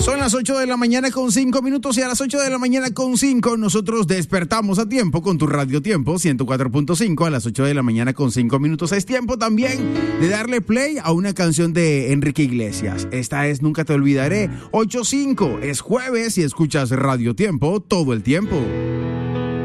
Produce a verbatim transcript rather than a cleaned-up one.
Son las ocho de la mañana con cinco minutos y a las ocho de la mañana con cinco nosotros despertamos a tiempo con tu Radio Tiempo ciento cuatro punto cinco. A las ocho de la mañana con cinco minutos es tiempo también de darle play a una canción de Enrique Iglesias. Esta es Nunca te olvidaré. ocho cinco es jueves y escuchas Radio Tiempo todo el tiempo.